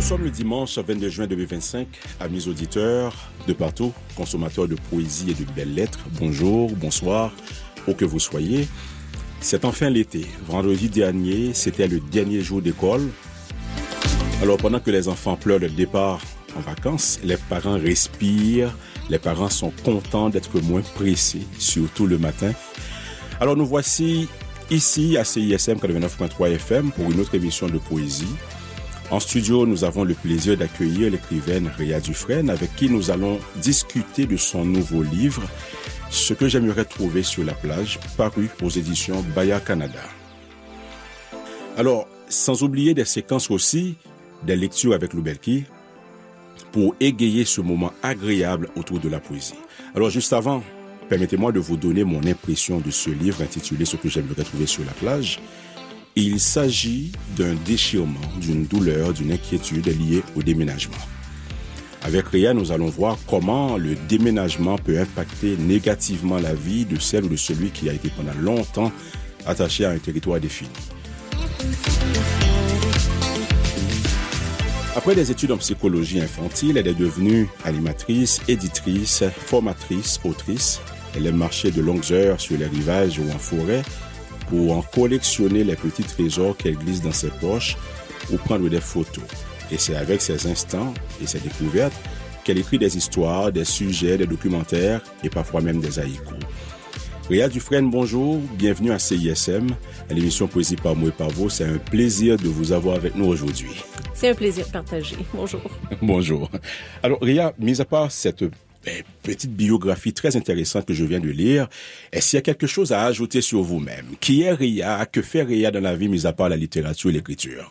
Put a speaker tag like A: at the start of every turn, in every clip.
A: sommes le dimanche 22 juin 2025. Amis auditeurs de partout, consommateurs de poésie et de belles lettres, bonjour, bonsoir, où que vous soyez. C'est enfin l'été. Vendredi dernier, c'était le dernier jour d'école. Alors pendant que les enfants pleurent le départ en vacances, les parents respirent, les parents sont contents d'être moins pressés, surtout le matin. Alors nous voici ici à CISM 89.3 FM pour une autre émission de poésie. En studio, nous avons le plaisir d'accueillir l'écrivaine Réa Dufresne avec qui nous allons discuter de son nouveau livre « Ce que j'aimerais trouver sur la plage » paru aux éditions Bayard Canada. Alors, sans oublier des séquences aussi, des lectures avec Loubelki pour égayer ce moment agréable autour de la poésie. Alors juste avant, permettez-moi de vous donner mon impression de ce livre intitulé « Ce que j'aimerais trouver sur la plage ». Il s'agit d'un déchirement, d'une douleur, d'une inquiétude liée au déménagement. Avec Réa, nous allons voir comment le déménagement peut impacter négativement la vie de celle ou de celui qui a été pendant longtemps attaché à un territoire défini. Après des études en psychologie infantile, elle est devenue animatrice, éditrice, formatrice, autrice. Elle aime marcher de longues heures sur les rivages ou en forêt pour en collectionner les petits trésors qu'elle glisse dans ses poches ou prendre des photos. Et c'est avec ces instants et ces découvertes qu'elle écrit des histoires, des sujets, des documentaires et parfois même des haïkus. Réa Dufresne, bonjour, bienvenue à CISM, à l'émission Poésie par mots et par vous. C'est un plaisir de vous avoir avec nous aujourd'hui.
B: C'est un plaisir partagé. Bonjour.
A: Bonjour. Alors Réa, mis à part cette petite biographie très intéressante que je viens de lire, est-ce qu'il y a quelque chose à ajouter sur vous-même? Qui est Réa? Que fait Réa dans la vie, mis à part la littérature et l'écriture?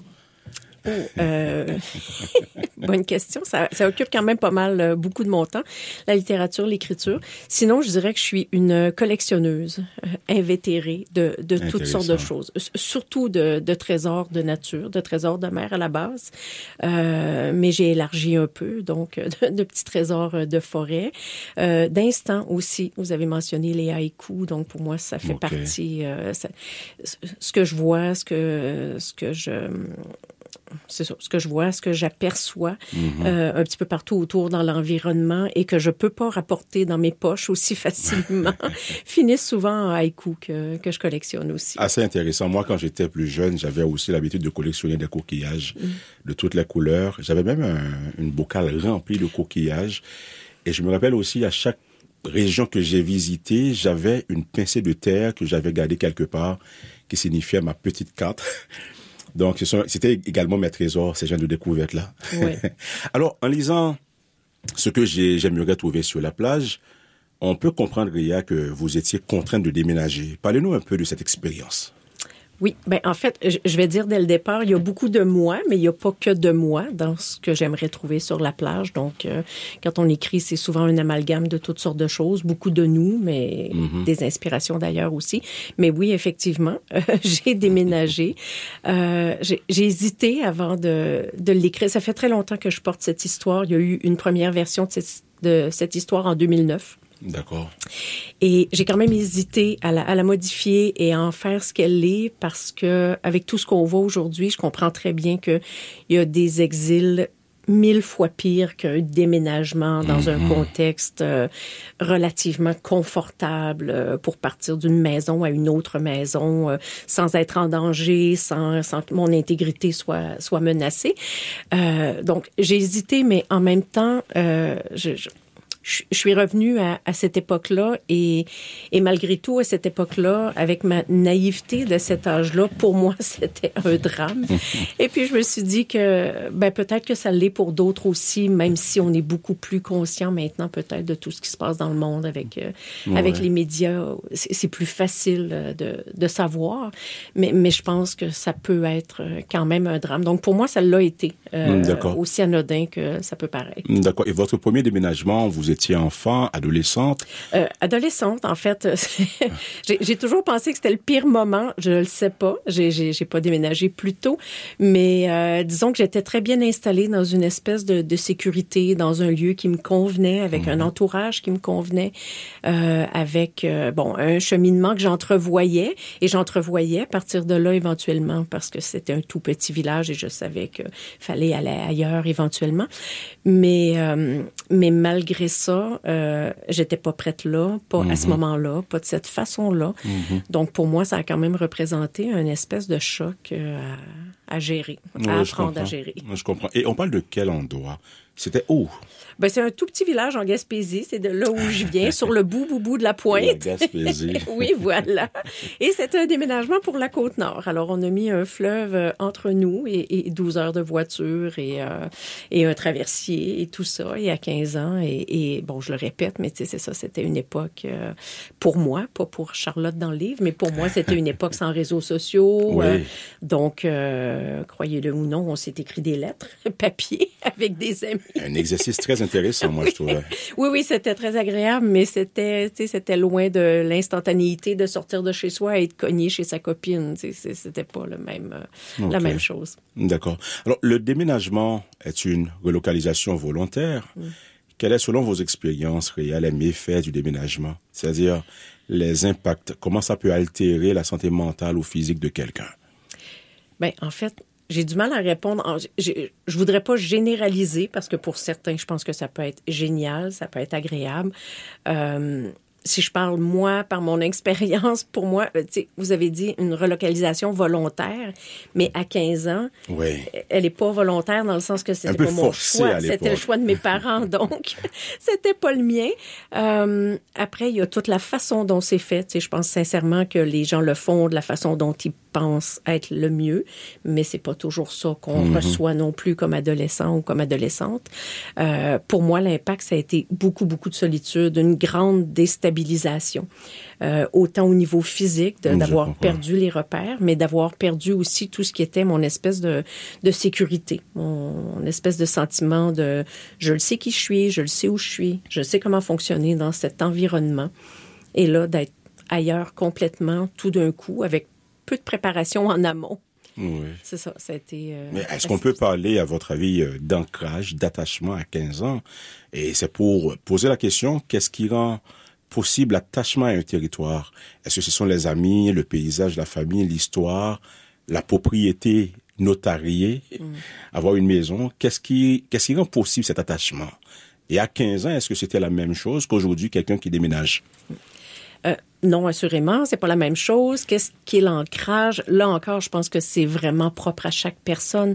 B: Bonne question. Ça occupe quand même pas mal, beaucoup de mon temps, la littérature, l'écriture. Sinon, je dirais que je suis une collectionneuse invétérée de toutes sortes de choses. Surtout de trésors de nature, de trésors de mer à la base. Mais j'ai élargi un peu, donc de petits trésors de forêt. D'instants aussi. Vous avez mentionné les haïkus, donc pour moi, ça fait partie... ce que je vois, ce que je vois, ce que j'aperçois un petit peu partout autour dans l'environnement et que je peux pas rapporter dans mes poches aussi facilement, finissent souvent en haïku que je collectionne aussi.
A: Assez intéressant. Moi, quand j'étais plus jeune, j'avais aussi l'habitude de collectionner des coquillages de toutes les couleurs. J'avais même une bocale remplie de coquillages. Et je me rappelle aussi, à chaque région que j'ai visitée, j'avais une pincée de terre que j'avais gardée quelque part, qui signifiait ma petite carte. Donc, c'était également mes trésors, ces genres de découvertes-là.
B: Oui.
A: Alors, en lisant ce que j'aimerais trouver sur la plage, on peut comprendre, Réa, que vous étiez contrainte de déménager. Parlez-nous un peu de cette expérience.
B: Oui, ben en fait, je vais dire dès le départ, il y a beaucoup de moi, mais il n'y a pas que de moi dans ce que j'aimerais trouver sur la plage. Donc, quand on écrit, c'est souvent un amalgame de toutes sortes de choses, beaucoup de nous, mais des inspirations d'ailleurs aussi. Mais oui, effectivement, j'ai déménagé. J'ai hésité avant de l'écrire. Ça fait très longtemps que je porte cette histoire. Il y a eu une première version de cette histoire en 2009.
A: D'accord.
B: Et j'ai quand même hésité à la modifier et à en faire ce qu'elle est parce que, avec tout ce qu'on voit aujourd'hui, je comprends très bien qu'il y a des exils 1000 fois pires qu'un déménagement dans un contexte relativement confortable pour partir d'une maison à une autre maison sans être en danger, sans que mon intégrité soit menacée. Donc, j'ai hésité, mais en même temps, je suis revenue à cette époque-là et malgré tout, à cette époque-là, avec ma naïveté de cet âge-là, pour moi, c'était un drame. Et puis, je me suis dit que peut-être que ça l'est pour d'autres aussi, même si on est beaucoup plus conscient maintenant peut-être de tout ce qui se passe dans le monde avec les médias. C'est plus facile de savoir, mais je pense que ça peut être quand même un drame. Donc, pour moi, ça l'a été, aussi anodin que ça peut paraître.
A: D'accord. Et votre premier déménagement, vous étiez enfant, adolescente?
B: Adolescente, en fait. J'ai toujours pensé que c'était le pire moment. Je le sais pas. J'ai pas déménagé plus tôt. Mais disons que j'étais très bien installée dans une espèce de sécurité, dans un lieu qui me convenait, avec un entourage qui me convenait, avec un cheminement que j'entrevoyais. Et j'entrevoyais à partir de là éventuellement, parce que c'était un tout petit village et je savais qu'il fallait aller ailleurs éventuellement. Mais malgré ça, j'étais pas prête là, pas à ce moment-là, pas de cette façon-là. Donc, pour moi, ça a quand même représenté une espèce de choc à gérer, à apprendre à gérer.
A: Je comprends. Et on parle de quel endroit? C'était où?
B: Ben, c'est un tout petit village en Gaspésie. C'est de là où je viens, sur le bout de la pointe.
A: La Gaspésie.
B: Oui, voilà. Et c'était un déménagement pour la Côte-Nord. Alors, on a mis un fleuve entre nous et 12 heures de voiture et un traversier et tout ça. Et à 15 ans, et bon, je le répète, mais tu sais, c'est ça, c'était une époque pour moi, pas pour Charlotte dans le livre, mais pour moi, c'était une époque sans réseaux sociaux.
A: Oui.
B: Donc, croyez-le ou non, on s'est écrit des lettres, papier, avec des amis.
A: Un exercice très intéressant, moi, je trouvais.
B: Oui, c'était très agréable, mais c'était loin de l'instantanéité de sortir de chez soi et être cogné chez sa copine. C'était pas la même chose.
A: D'accord. Alors, le déménagement est une relocalisation volontaire. Quelles est, selon vos expériences réelles, les méfaits du déménagement? C'est-à-dire, les impacts, comment ça peut altérer la santé mentale ou physique de quelqu'un?
B: Ben, en fait, j'ai du mal à répondre. Je voudrais pas généraliser parce que pour certains, je pense que ça peut être génial, ça peut être agréable. Si je parle, moi, par mon expérience, pour moi, vous avez dit une relocalisation volontaire, mais à 15 ans,
A: oui.
B: Elle n'est pas volontaire dans le sens que c'était pas mon choix. C'était le choix de mes parents, donc c'était pas le mien. Après, il y a toute la façon dont c'est fait. Je pense sincèrement que les gens le font de la façon dont ils pensent être le mieux, mais c'est pas toujours ça qu'on reçoit non plus comme adolescent ou comme adolescente. Pour moi, l'impact, ça a été beaucoup de solitude, une grande déstabilisation. Autant au niveau physique, d'avoir perdu les repères, mais d'avoir perdu aussi tout ce qui était mon espèce de sécurité, mon espèce de sentiment de je le sais qui je suis, je le sais où je suis, je sais comment fonctionner dans cet environnement. Et là, d'être ailleurs complètement, tout d'un coup, avec peu de préparation en amont.
A: Oui.
B: C'est ça, ça a été...
A: Mais est-ce qu'on peut parler, à votre avis, d'ancrage, d'attachement à 15 ans? Et c'est pour poser la question, qu'est-ce qui rend possible l'attachement à un territoire? Est-ce que ce sont les amis, le paysage, la famille, l'histoire, la propriété notariée, avoir une maison? Qu'est-ce qui rend possible cet attachement? Et à 15 ans, est-ce que c'était la même chose qu'aujourd'hui, quelqu'un qui déménage?
B: Non, assurément, c'est pas la même chose. Qu'est-ce qui est l'ancrage? Là encore, je pense que c'est vraiment propre à chaque personne.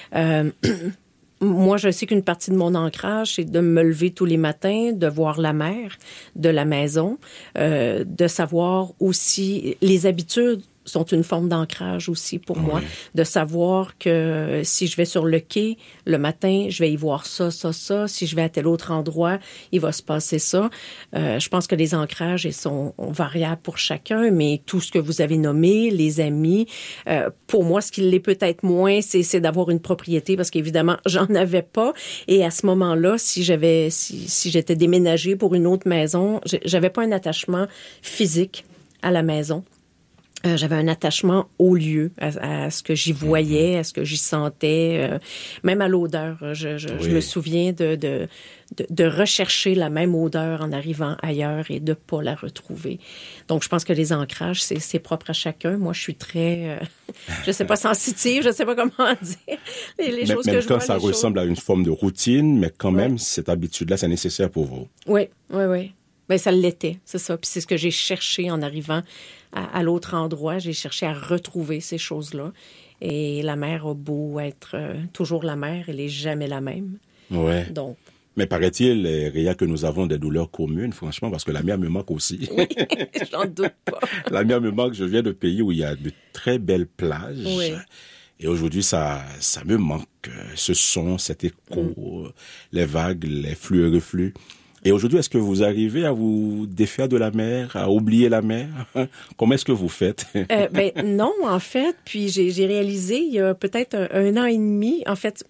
B: Moi, je sais qu'une partie de mon ancrage, c'est de me lever tous les matins, de voir la mer de la maison, de savoir aussi les habitudes sont une forme d'ancrage aussi pour moi, de savoir que si je vais sur le quai le matin, je vais y voir ça. Si je vais à tel autre endroit, il va se passer ça. Je pense que les ancrages sont variables pour chacun, mais tout ce que vous avez nommé, les amis, pour moi, ce qui l'est peut-être moins, c'est d'avoir une propriété parce qu'évidemment, j'en avais pas. Et à ce moment-là, si j'étais déménagée pour une autre maison, j'avais pas un attachement physique à la maison. J'avais un attachement au lieu, à ce que j'y voyais, à ce que j'y sentais, même à l'odeur. Je me souviens de rechercher la même odeur en arrivant ailleurs et de pas la retrouver. Donc, je pense que les ancrages, c'est propre à chacun. Moi, je suis très, je sais pas, sensitive, je sais pas comment dire. Les choses que je vois,
A: quand ça ressemble à une forme de routine, mais quand même, cette habitude-là, c'est nécessaire pour vous.
B: Oui. Ben, ça l'était, c'est ça. Puis c'est ce que j'ai cherché en arrivant à l'autre endroit. J'ai cherché à retrouver ces choses-là. Et la mer a beau être toujours la mer, elle est jamais la même.
A: Ouais.
B: Donc.
A: Mais paraît-il, Réa, que nous avons des douleurs communes, franchement, parce que la mienne me manque aussi.
B: Oui, j'en doute pas.
A: La mienne me manque. Je viens de pays où il y a de très belles plages.
B: Oui.
A: Et aujourd'hui, ça me manque. Ce son, cet écho, les vagues, les flux et reflux. Et aujourd'hui, est-ce que vous arrivez à vous défaire de la mer, à oublier la mer? Comment est-ce que vous faites?
B: Ben non, en fait. Puis j'ai réalisé il y a peut-être un an et demi, en fait,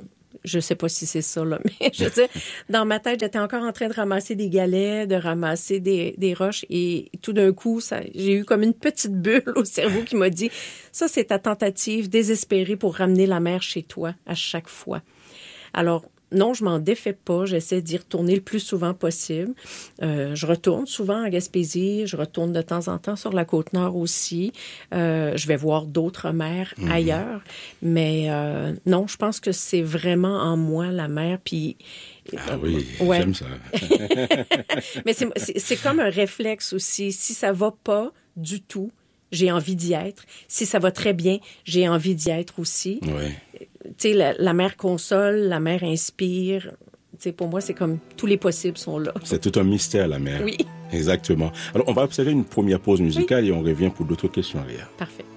B: je sais pas si c'est ça, là, mais je veux dire, dans ma tête, j'étais encore en train de ramasser des galets, de ramasser des roches, et tout d'un coup, j'ai eu comme une petite bulle au cerveau qui m'a dit, ça, c'est ta tentative désespérée pour ramener la mer chez toi à chaque fois. Alors, non, je m'en défais pas. J'essaie d'y retourner le plus souvent possible. Je retourne souvent à Gaspésie. Je retourne de temps en temps sur la Côte-Nord aussi. Je vais voir d'autres mers ailleurs. Mais non, je pense que c'est vraiment en moi, la mer. Puis,
A: ah oui, j'aime ça.
B: Mais c'est comme un réflexe aussi. Si ça va pas du tout, j'ai envie d'y être. Si ça va très bien, j'ai envie d'y être aussi.
A: Ouais.
B: Tu sais, la mer console, la mer inspire. Tu sais, pour moi, c'est comme tous les possibles sont là.
A: C'est tout un mystère, la mer.
B: Oui.
A: Exactement. Alors, on va observer une première pause musicale et on revient pour d'autres questions, Léa.
B: Parfait.